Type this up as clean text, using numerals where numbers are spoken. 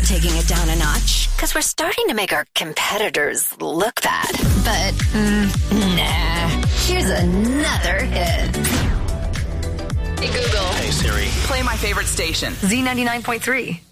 taking it down a notch because we're starting to make our competitors look bad. But, nah. Here's another hit. Hey, Google. Hey, Siri. Play my favorite station. Z99.3.